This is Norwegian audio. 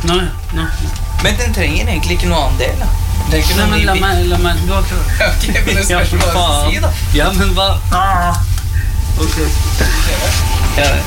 Nå. Men den trenger egentlig ikke noe annen del, da. Nei, men la meg, du har klart. Ok, men det spørs hva du si, da. Ja, men hva? Ok.